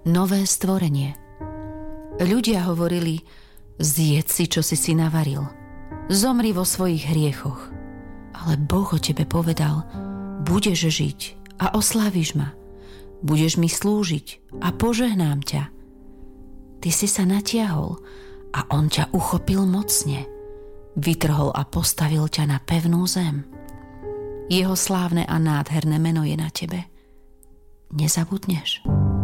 nové stvorenie. Ľudia hovorili, zjedz si, čo si navaril. Zomri vo svojich hriechoch. Ale Boh o tebe povedal, budeš žiť a osláviš ma. Budeš mi slúžiť a požehnám ťa. Ty si sa natiahol a on ťa uchopil mocne. Vytrhol a postavil ťa na pevnú zem. Jeho slávne a nádherné meno je na tebe. Nezabudneš?